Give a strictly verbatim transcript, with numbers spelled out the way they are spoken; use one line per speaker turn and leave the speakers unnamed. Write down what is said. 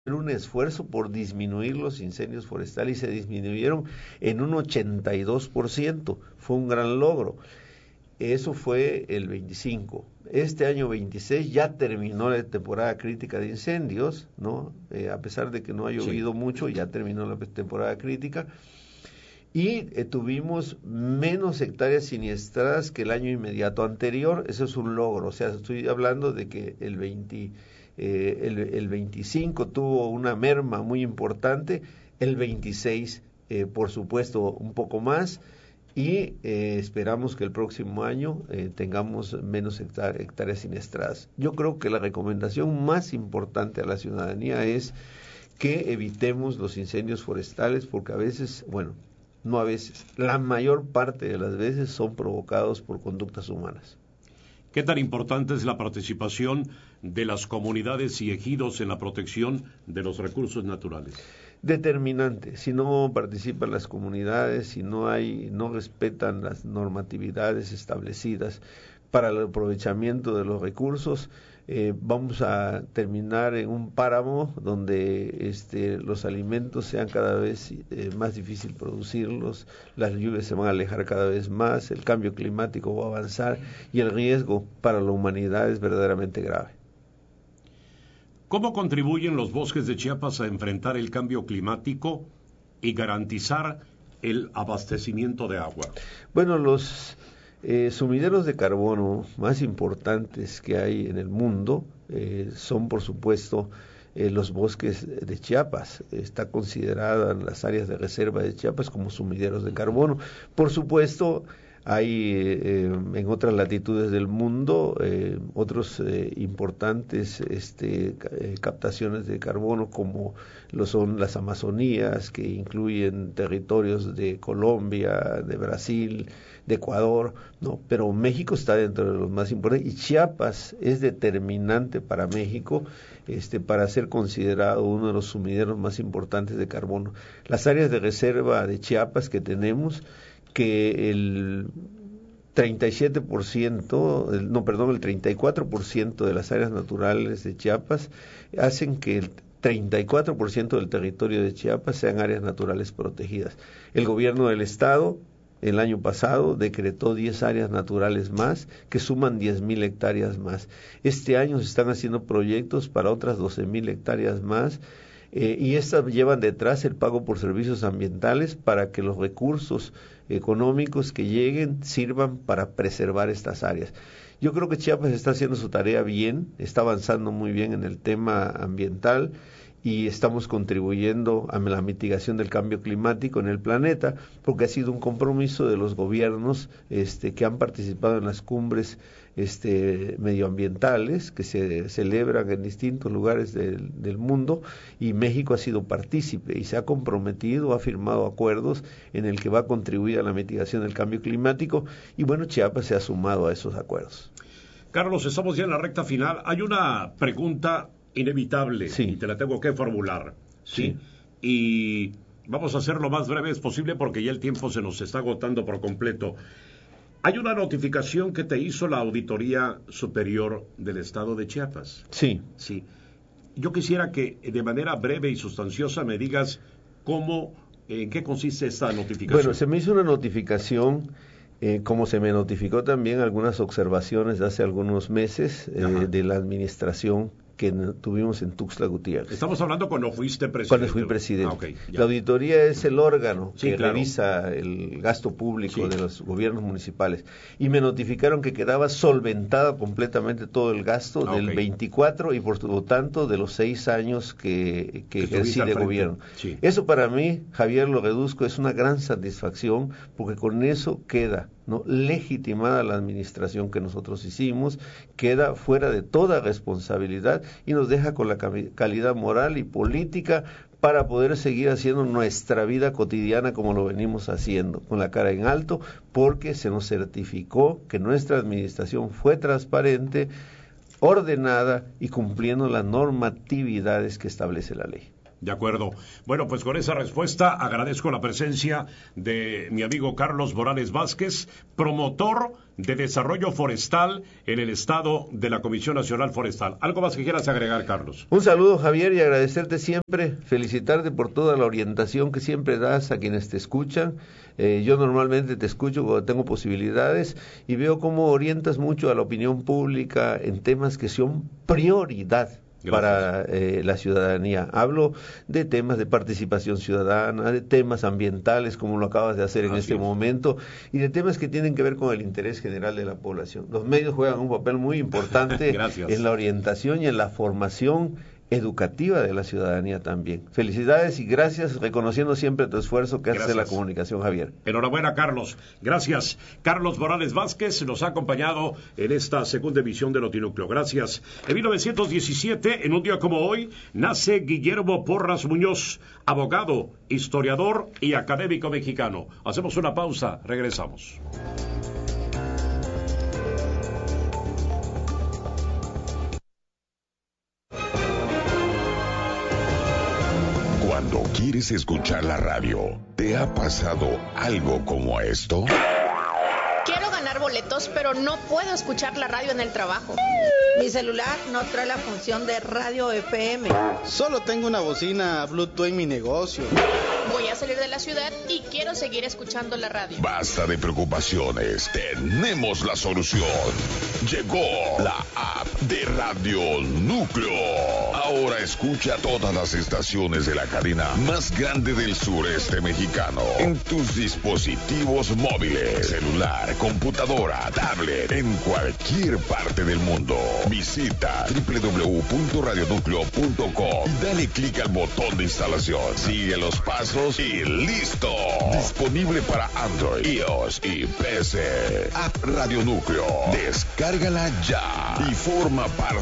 un esfuerzo por disminuir los incendios forestales y se disminuyeron en un ochenta y dos por ciento. Fue un gran logro. Eso fue el veinticinco. Este año veintiséis ya terminó la temporada crítica de incendios, ¿no? Eh, a pesar de que no ha llovido sí. mucho, ya terminó la temporada crítica. Y eh, tuvimos menos hectáreas siniestradas que el año inmediato anterior. Eso es un logro. O sea, estoy hablando de que el, veinte, eh, el, el veinticinco tuvo una merma muy importante, el veintiséis, eh, por supuesto, un poco más. Y eh, esperamos que el próximo año eh, tengamos menos hectáreas siniestradas. Yo creo que la recomendación más importante a la ciudadanía es que evitemos los incendios forestales, porque a veces, bueno, no a veces, la mayor parte de las veces son provocados por conductas humanas.
¿Qué tan importante es la participación de las comunidades y ejidos en la protección de los recursos naturales?
Determinante. Si no participan las comunidades, si no hay, no respetan las normatividades establecidas para el aprovechamiento de los recursos, eh, vamos a terminar en un páramo donde este, los alimentos sean cada vez eh, más difícil producirlos, las lluvias se van a alejar cada vez más, el cambio climático va a avanzar y el riesgo para la humanidad es verdaderamente grave.
¿Cómo contribuyen los bosques de Chiapas a enfrentar el cambio climático y garantizar el abastecimiento de agua?
Bueno, los eh, sumideros de carbono más importantes que hay en el mundo eh, son, por supuesto, eh, los bosques de Chiapas. Está considerada en las áreas de reserva de Chiapas como sumideros de carbono. Por supuesto, hay eh, en otras latitudes del mundo eh, otros eh, importantes este, eh, captaciones de carbono, como lo son las Amazonías, que incluyen territorios de Colombia, de Brasil, de Ecuador, no, pero México está dentro de los más importantes y Chiapas es determinante para México este, para ser considerado uno de los sumideros más importantes de carbono. Las áreas de reserva de Chiapas que tenemos, que el treinta y siete por ciento, no, perdón, el treinta y cuatro por ciento de las áreas naturales de Chiapas hacen que el treinta y cuatro por ciento del territorio de Chiapas sean áreas naturales protegidas. El gobierno del estado el año pasado decretó diez áreas naturales más que suman diez mil hectáreas más. Este año se están haciendo proyectos para otras doce mil hectáreas más. Eh, y estas llevan detrás el pago por servicios ambientales para que los recursos económicos que lleguen sirvan para preservar estas áreas. Yo creo que Chiapas está haciendo su tarea bien, está avanzando muy bien en el tema ambiental y estamos contribuyendo a la mitigación del cambio climático en el planeta, porque ha sido un compromiso de los gobiernos este, que han participado en las cumbres este, medioambientales que se celebran en distintos lugares del, del mundo, y México ha sido partícipe y se ha comprometido, ha firmado acuerdos en el que va a contribuir a la mitigación del cambio climático, y bueno, Chiapas se ha sumado a esos acuerdos.
Carlos, estamos ya en la recta final. Hay una pregunta inevitable, sí, y te la tengo que formular, ¿sí? sí. Y vamos a ser lo más breves posible porque ya el tiempo se nos está agotando por completo. Hay una notificación que te hizo la Auditoría Superior del Estado de Chiapas.
Sí.
Sí. Yo quisiera que de manera breve y sustanciosa me digas cómo, en qué consiste esta notificación.
Bueno, se me hizo una notificación, eh, como se me notificó también algunas observaciones de hace algunos meses eh, de la administración que tuvimos en Tuxtla Gutiérrez.
Estamos hablando cuando fuiste presidente.
Cuando fui presidente. Ah, okay, la auditoría es el órgano sí, que claro. revisa el gasto público sí. de los gobiernos municipales. Y me notificaron que quedaba solventada completamente todo el gasto ah, del okay. veinticuatro y por lo tanto de los seis años que, que, que ejercí de gobierno. Sí. Eso para mí, Javier, lo reduzco, es una gran satisfacción porque con eso queda ¿no? legitimada la administración que nosotros hicimos, queda fuera de toda responsabilidad y nos deja con la calidad moral y política para poder seguir haciendo nuestra vida cotidiana como lo venimos haciendo, con la cara en alto, porque se nos certificó que nuestra administración fue transparente, ordenada y cumpliendo las normatividades que establece la ley.
De acuerdo. Bueno, pues con esa respuesta agradezco la presencia de mi amigo Carlos Morales Vázquez, promotor de desarrollo forestal en el estado de la Comisión Nacional Forestal. ¿Algo más que quieras agregar, Carlos?
Un saludo, Javier, y agradecerte siempre, felicitarte por toda la orientación que siempre das a quienes te escuchan. Eh, yo normalmente te escucho cuando tengo posibilidades y veo cómo orientas mucho a la opinión pública en temas que son prioridad. Gracias. Para eh, la ciudadanía. Hablo de temas de participación ciudadana, de temas ambientales, como lo acabas de hacer en Así este es. momento, y de temas que tienen que ver con el interés general de la población. Los medios juegan un papel muy importante en la orientación y en la formación educativa de la ciudadanía también. Felicidades y gracias, reconociendo siempre tu esfuerzo que haces en la comunicación, Javier.
Enhorabuena, Carlos. Gracias. Carlos Morales Vázquez nos ha acompañado en esta segunda emisión de Notinúcleo. Gracias. En mil novecientos diecisiete, en un día como hoy, nace Guillermo Porras Muñoz, abogado, historiador y académico mexicano. Hacemos una pausa, regresamos.
Cuando quieres escuchar la radio, ¿te ha pasado algo como esto?
Quiero ganar boletos, pero no puedo escuchar la radio en el trabajo.
Mi celular no trae la función de radio F M.
Solo tengo una bocina Bluetooth en mi negocio.
Voy a salir de la ciudad y quiero seguir escuchando la radio.
Basta de preocupaciones, tenemos la solución. Llegó la app de Radio Núcleo. Ahora escucha todas las estaciones de la cadena más grande del sureste mexicano en tus dispositivos móviles, celular, computadora, tablet, en cualquier parte del mundo. Visita doble u doble u doble u punto radio núcleo punto com y dale clic al botón de instalación. Sigue los pasos y listo. Disponible para Android, iOS y P C. App Radio Núcleo. Descárgala ya y forma parte